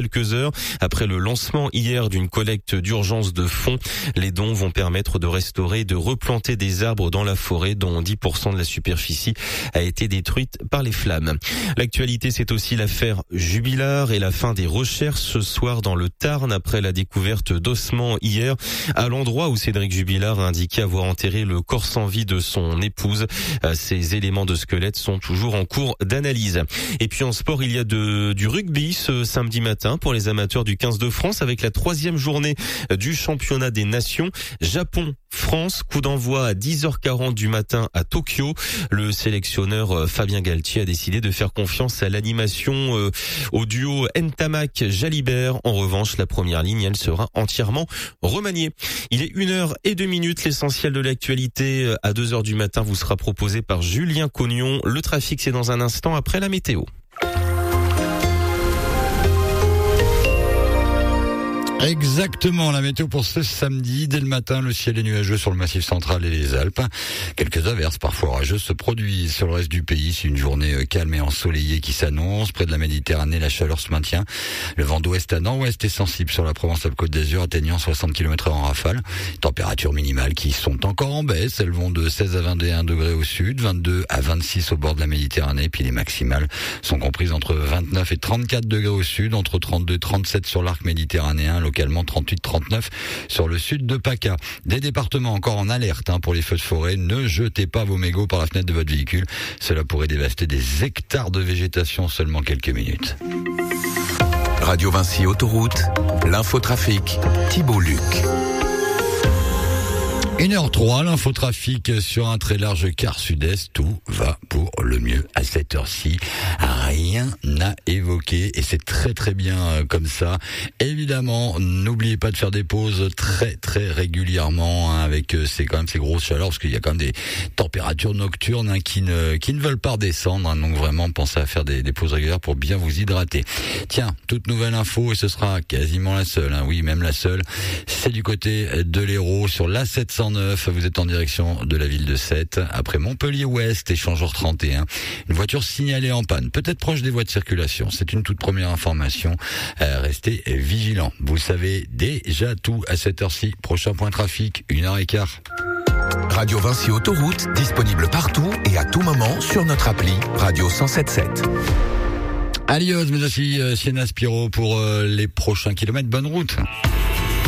quelques heures. Après le lancement hier d'une collecte d'urgence de fonds, les dons vont permettre de restaurer et de replanter des arbres dans la forêt dont 10% de la superficie a été détruite par les flammes. L'actualité, c'est aussi l'affaire Jubilard et la fin des recherches ce soir dans le Tarn après la découverte d'ossements hier à l'endroit où Cédric Jubilard a indiqué avoir enterré le corps sans vie de son épouse. Ces éléments de squelette sont toujours en cours d'analyse. Et puis en sport, il y a du rugby ce samedi matin pour les amateurs du 15 de France avec la 3e journée du championnat des nations. Japon-France, coup d'envoi à 10h40 du matin à Tokyo. Le sélectionneur Fabien Galtier a décidé de faire confiance à l'animation au duo Ntamak-Jalibert. En revanche, la première ligne, elle sera entièrement remaniée. Il est 1h02. L'essentiel de l'actualité à 2h du matin vous sera proposé par Julien Cognon. Le trafic, c'est dans un instant après la météo. Exactement, la météo pour ce samedi. Dès le matin, le ciel est nuageux sur le Massif central et les Alpes. Quelques averses parfois orageuses se produisent sur le reste du pays. C'est une journée calme et ensoleillée qui s'annonce. Près de la Méditerranée, la chaleur se maintient. Le vent d'ouest à nord-ouest est sensible sur la Provence-Alpes-Côte d'Azur, atteignant 60 km/h en rafale. Températures minimales qui sont encore en baisse. Elles vont de 16 à 21 degrés au sud, 22 à 26 au bord de la Méditerranée. Puis les maximales sont comprises entre 29 et 34 degrés au sud, entre 32 et 37 sur l'arc méditerranéen, localement 38-39 sur le sud de PACA. Des départements encore en alerte pour les feux de forêt. Ne jetez pas vos mégots par la fenêtre de votre véhicule. Cela pourrait dévaster des hectares de végétation en seulement quelques minutes. Radio Vinci Autoroute, l'infotrafic, Thibault Luc. 1h03, l'infotrafic sur un très large quart sud-est. Tout va pour le mieux à cette heure-ci. Rien à évoquer et c'est très très bien comme ça. Évidemment, n'oubliez pas de faire des pauses très très régulièrement avec ces grosses chaleurs parce qu'il y a quand même des températures nocturnes qui ne veulent pas redescendre. Donc vraiment, pensez à faire des pauses régulières pour bien vous hydrater. Tiens, toute nouvelle info et ce sera quasiment la seule. Oui, même la seule. C'est du côté de l'Hérault sur l'A709. Vous êtes en direction de la ville de Sète. Après Montpellier-Ouest, échangeur 31. Une voiture signalée en panne, peut-être proche des voies de circulation. C'est une toute première information. Restez vigilants. Vous savez déjà tout à cette heure-ci. Prochain point trafic, 1h15. Radio Vinci Autoroute, disponible partout et à tout moment sur notre appli Radio 107.7. Alios, mais aussi Sienna Spiro pour les prochains kilomètres. Bonne route.